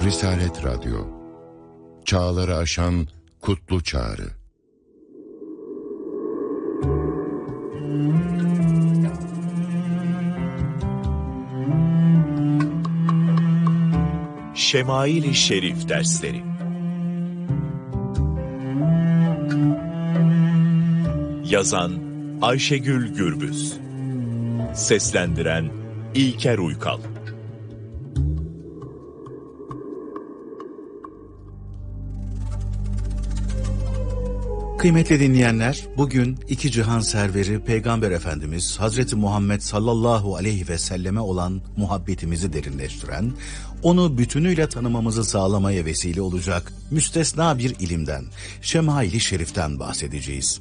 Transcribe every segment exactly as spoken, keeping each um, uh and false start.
Risalet Radyo, çağları aşan kutlu çağrı. Şemail-i Şerif dersleri. Yazan Ayşegül Gürbüz. Seslendiren İlker Uykal. Kıymetli dinleyenler, bugün iki cihan serveri Peygamber Efendimiz Hazreti Muhammed sallallahu aleyhi ve selleme olan muhabbetimizi derinleştiren, onu bütünüyle tanımamızı sağlamaya vesile olacak müstesna bir ilimden, Şemail-i Şerif'ten bahsedeceğiz.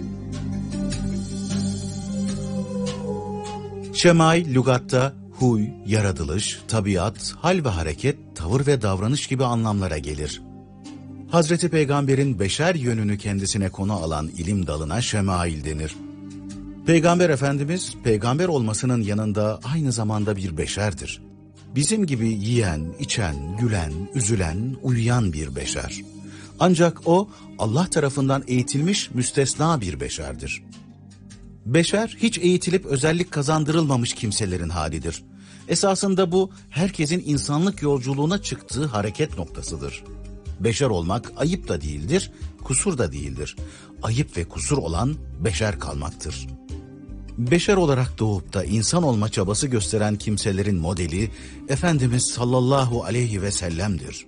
Şemail, lügatta huy, yaratılış, tabiat, hal ve hareket, tavır ve davranış gibi anlamlara gelir. Hazreti Peygamber'in beşer yönünü kendisine konu alan ilim dalına şemail denir. Peygamber Efendimiz, peygamber olmasının yanında aynı zamanda bir beşerdir. Bizim gibi yiyen, içen, gülen, üzülen, uyuyan bir beşer. Ancak o, Allah tarafından eğitilmiş müstesna bir beşerdir. Beşer, hiç eğitilip özellik kazandırılmamış kimselerin halidir. Esasında bu, herkesin insanlık yolculuğuna çıktığı hareket noktasıdır. Beşer olmak ayıp da değildir, kusur da değildir. Ayıp ve kusur olan beşer kalmaktır. Beşer olarak doğup da insan olma çabası gösteren kimselerin modeli Efendimiz sallallahu aleyhi ve sellem'dir.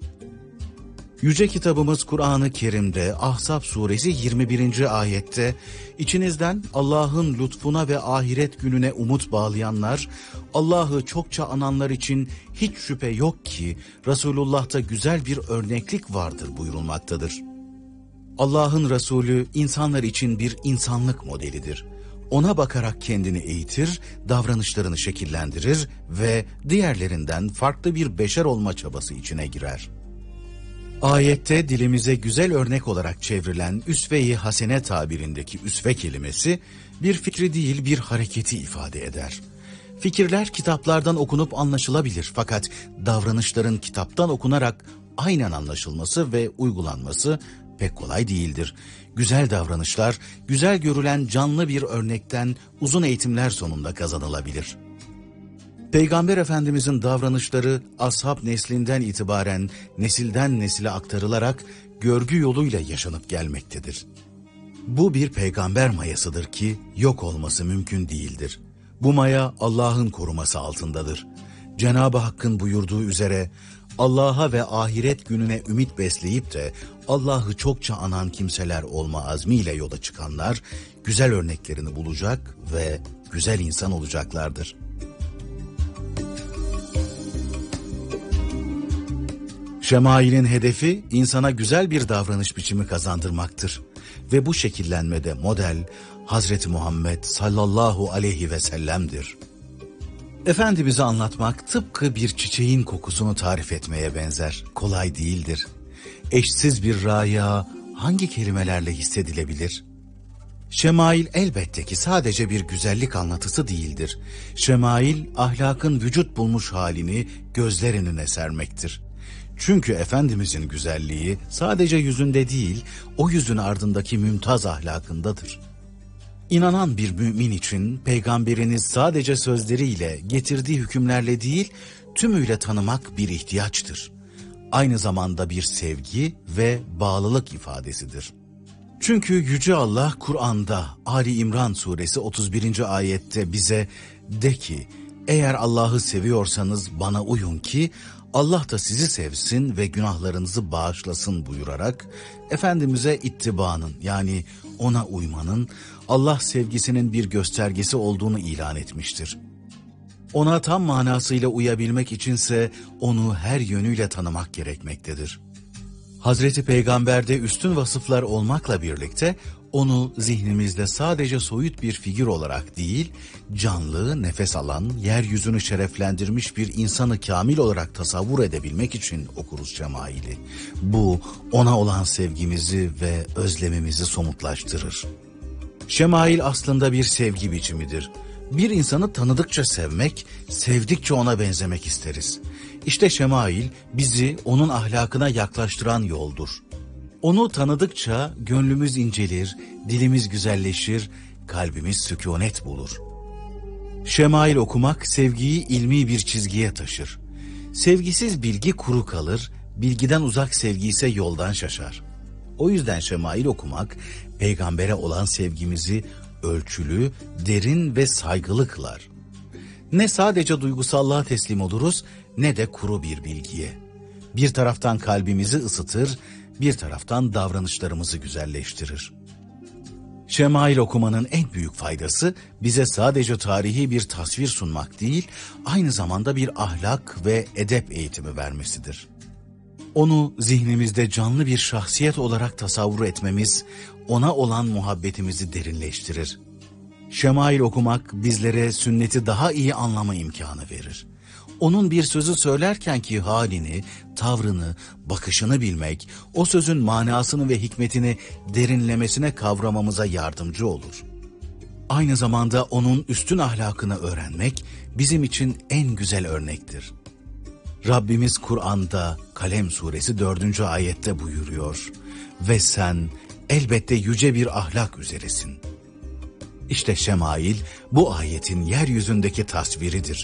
Yüce kitabımız Kur'an-ı Kerim'de Ahzab suresi yirmi birinci ayette içinizden Allah'ın lütfuna ve ahiret gününe umut bağlayanlar, Allah'ı çokça ananlar için hiç şüphe yok ki Resulullah'ta güzel bir örneklik vardır buyurulmaktadır. Allah'ın Resulü insanlar için bir insanlık modelidir. Ona bakarak kendini eğitir, davranışlarını şekillendirir ve diğerlerinden farklı bir beşer olma çabası içine girer. Ayette dilimize güzel örnek olarak çevrilen üsve-i hasene tabirindeki üsve kelimesi bir fikri değil bir hareketi ifade eder. Fikirler kitaplardan okunup anlaşılabilir fakat davranışların kitaptan okunarak aynen anlaşılması ve uygulanması pek kolay değildir. Güzel davranışlar, güzel görülen canlı bir örnekten uzun eğitimler sonunda kazanılabilir. Peygamber Efendimizin davranışları ashab neslinden itibaren nesilden nesile aktarılarak görgü yoluyla yaşanıp gelmektedir. Bu bir peygamber mayasıdır ki yok olması mümkün değildir. Bu maya Allah'ın koruması altındadır. Cenab-ı Hakk'ın buyurduğu üzere Allah'a ve ahiret gününe ümit besleyip de Allah'ı çokça anan kimseler olma azmiyle yola çıkanlar güzel örneklerini bulacak ve güzel insan olacaklardır. Şemail'in hedefi insana güzel bir davranış biçimi kazandırmaktır. Ve bu şekillenmede model Hazreti Muhammed sallallahu aleyhi ve sellem'dir. Efendimiz'i anlatmak tıpkı bir çiçeğin kokusunu tarif etmeye benzer. Kolay değildir. Eşsiz bir raya hangi kelimelerle hissedilebilir? Şemail elbette ki sadece bir güzellik anlatısı değildir. Şemail ahlakın vücut bulmuş halini gözler önüne sermektir. Çünkü Efendimizin güzelliği sadece yüzünde değil, o yüzün ardındaki mümtaz ahlakındadır. İnanan bir mümin için peygamberiniz sadece sözleriyle, getirdiği hükümlerle değil, tümüyle tanımak bir ihtiyaçtır. Aynı zamanda bir sevgi ve bağlılık ifadesidir. Çünkü Yüce Allah Kur'an'da Ali İmran suresi otuz birinci ayette bize de ki, eğer Allah'ı seviyorsanız bana uyun ki, Allah da sizi sevsin ve günahlarınızı bağışlasın buyurarak Efendimiz'e ittibanın yani ona uymanın Allah sevgisinin bir göstergesi olduğunu ilan etmiştir. Ona tam manasıyla uyabilmek içinse onu her yönüyle tanımak gerekmektedir. Hazreti Peygamber'de üstün vasıflar olmakla birlikte onu zihnimizde sadece soyut bir figür olarak değil, canlı, nefes alan, yeryüzünü şereflendirmiş bir insanı kamil olarak tasavvur edebilmek için okuruz Şemail'i. Bu, ona olan sevgimizi ve özlemimizi somutlaştırır. Şemail aslında bir sevgi biçimidir. Bir insanı tanıdıkça sevmek, sevdikçe ona benzemek isteriz. İşte şemail bizi onun ahlakına yaklaştıran yoldur. Onu tanıdıkça gönlümüz incelir, dilimiz güzelleşir, kalbimiz sükûnet bulur. Şemail okumak sevgiyi ilmi bir çizgiye taşır. Sevgisiz bilgi kuru kalır, bilgiden uzak sevgi ise yoldan şaşar. O yüzden şemail okumak, peygambere olan sevgimizi ölçülü, derin ve saygılı kılar. Ne sadece duygusallığa teslim oluruz, ne de kuru bir bilgiye. Bir taraftan kalbimizi ısıtır, bir taraftan davranışlarımızı güzelleştirir. Şemail okumanın en büyük faydası bize sadece tarihi bir tasvir sunmak değil, aynı zamanda bir ahlak ve edep eğitimi vermesidir. Onu zihnimizde canlı bir şahsiyet olarak tasavvur etmemiz, ona olan muhabbetimizi derinleştirir. Şemail okumak bizlere sünneti daha iyi anlama imkanı verir. Onun bir sözü söylerkenki halini, tavrını, bakışını bilmek, o sözün manasını ve hikmetini derinlemesine kavramamıza yardımcı olur. Aynı zamanda onun üstün ahlakını öğrenmek bizim için en güzel örnektir. Rabbimiz Kur'an'da Kalem suresi dördüncü ayette buyuruyor: "Ve sen elbette yüce bir ahlak üzeresin." İşte şemail bu ayetin yeryüzündeki tasviridir.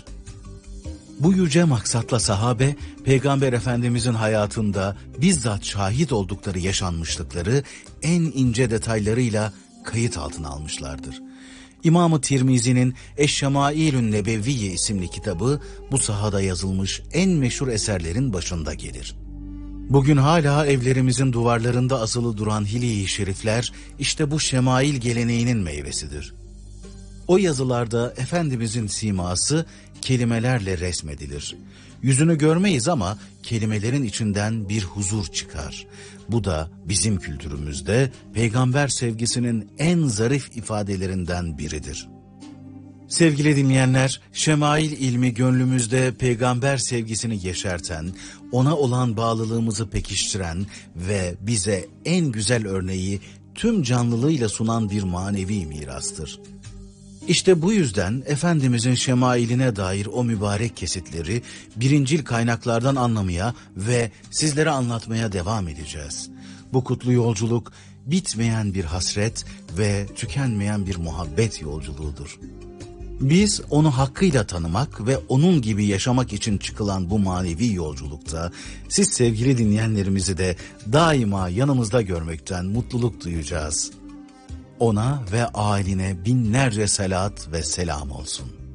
Bu yüce maksatla sahabe, Peygamber Efendimizin hayatında bizzat şahit oldukları yaşanmışlıkları en ince detaylarıyla kayıt altına almışlardır. İmam-ı Tirmizi'nin Eş-Şemailün Nebevviye isimli kitabı bu sahada yazılmış en meşhur eserlerin başında gelir. Bugün hala evlerimizin duvarlarında asılı duran hilye-i şerifler işte bu şemail geleneğinin meyvesidir. O yazılarda Efendimizin siması kelimelerle resmedilir. Yüzünü görmeyiz ama kelimelerin içinden bir huzur çıkar. Bu da bizim kültürümüzde peygamber sevgisinin en zarif ifadelerinden biridir. Sevgili dinleyenler, şemail ilmi gönlümüzde peygamber sevgisini yeşerten, ona olan bağlılığımızı pekiştiren ve bize en güzel örneği tüm canlılığıyla sunan bir manevi mirastır. İşte bu yüzden Efendimizin şemailine dair o mübarek kesitleri birincil kaynaklardan anlamaya ve sizlere anlatmaya devam edeceğiz. Bu kutlu yolculuk bitmeyen bir hasret ve tükenmeyen bir muhabbet yolculuğudur. Biz onu hakkıyla tanımak ve onun gibi yaşamak için çıkılan bu manevi yolculukta siz sevgili dinleyenlerimizi de daima yanımızda görmekten mutluluk duyacağız. Ona ve ailine binlerce selat ve selam olsun.